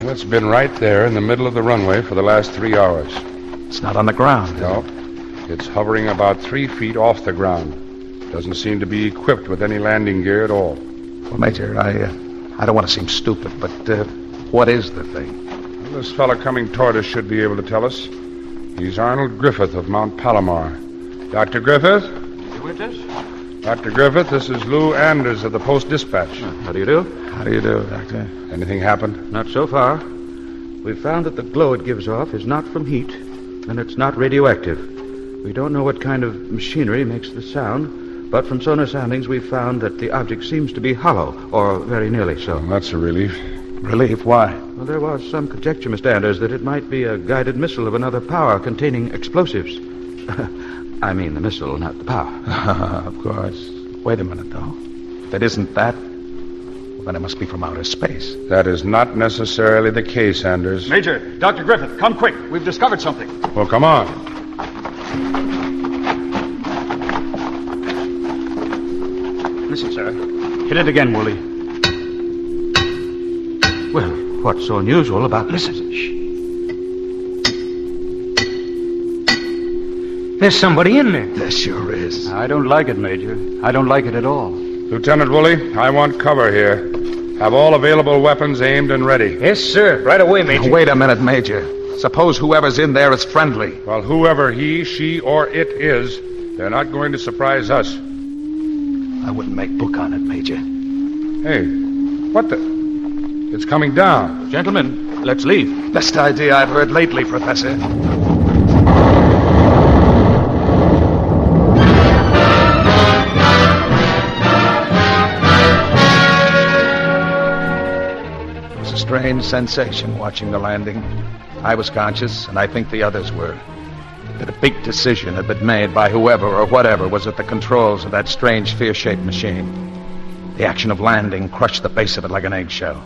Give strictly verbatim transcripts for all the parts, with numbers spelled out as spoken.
It's been right there in the middle of the runway for the last three hours. It's not on the ground. No. It's hovering about three feet off the ground. Doesn't seem to be equipped with any landing gear at all. Well, Major, I uh, I don't want to seem stupid, but uh, what is the thing? Well, this fellow coming toward us should be able to tell us. He's Arnold Griffith of Mount Palomar. Doctor Griffith? You with us? Doctor Griffith, this is Lou Anders of the Post-Dispatch. How do you do? How do you do, Doctor? Anything happened? Not so far. We've found that the glow it gives off is not from heat, and it's not radioactive. We don't know what kind of machinery makes the sound, but from sonar soundings we've found that the object seems to be hollow, or very nearly so. Well, that's a relief. Relief? Why? Well, there was some conjecture, Mister Anders, that it might be a guided missile of another power containing explosives. I mean the missile, not the power. Of course. Wait a minute, though. If it isn't that, well, then it must be from outer space. That is not necessarily the case, Anders. Major, Doctor Griffith, come quick. We've discovered something. Well, come on. Listen, sir. Hit it again, Wooly. Well, what's so unusual about... Listen. Shh. There's somebody in there. There sure is. I don't like it, Major. I don't like it at all. Lieutenant Woolley, I want cover here. Have all available weapons aimed and ready. Yes, sir. Right away, Major. Now, wait a minute, Major. Suppose whoever's in there is friendly. Well, whoever he, she, or it is, they're not going to surprise us. I wouldn't make book on it, Major. Hey, what the... It's coming down. Gentlemen, let's leave. Best idea I've heard lately, Professor. It was a strange sensation watching the landing. I was conscious, and I think the others were. That a big decision had been made by whoever or whatever was at the controls of that strange fear-shaped machine. The action of landing crushed the base of it like an eggshell.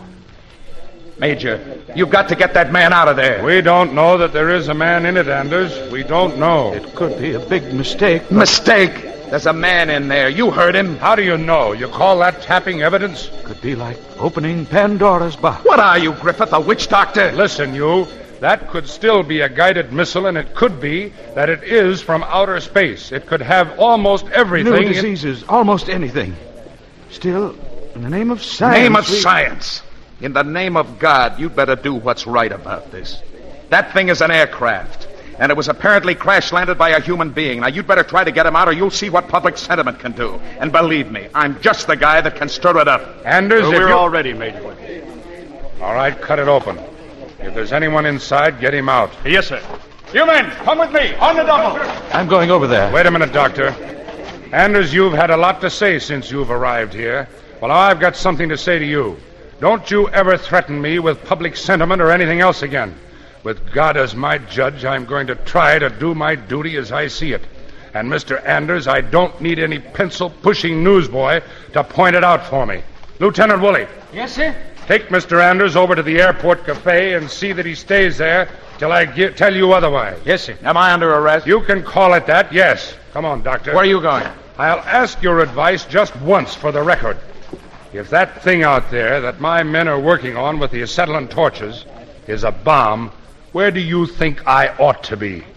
Major, you've got to get that man out of there. We don't know that there is a man in it, Anders. We don't know. It could be a big mistake. But... Mistake? There's a man in there. You heard him. How do you know? You call that tapping evidence? Could be like opening Pandora's box. What are you, Griffith, a witch doctor? Listen, you. That could still be a guided missile, and it could be that it is from outer space. It could have almost everything. New diseases, in... almost anything. Still, in the name of science... Name of we... science. In the name of God, you'd better do what's right about this. That thing is an aircraft, and it was apparently crash-landed by a human being. Now, you'd better try to get him out, or you'll see what public sentiment can do. And believe me, I'm just the guy that can stir it up. Anders, Well, if we're you... all ready, Major. All right, cut it open. If there's anyone inside, get him out. Yes, sir. You men, come with me. On the double. I'm going over there. Wait a minute, Doctor. Anders, you've had a lot to say since you've arrived here. Well, I've got something to say to you. Don't you ever threaten me with public sentiment or anything else again. With God as my judge, I'm going to try to do my duty as I see it. And, Mister Anders, I don't need any pencil-pushing newsboy to point it out for me. Lieutenant Woolley. Yes, sir? Take Mister Anders over to the airport cafe and see that he stays there till I gi- tell you otherwise. Yes, sir. Am I under arrest? You can call it that, yes. Come on, Doctor. Where are you going? I'll ask your advice just once for the record. If that thing out there that my men are working on with the acetylene torches is a bomb, where do you think I ought to be?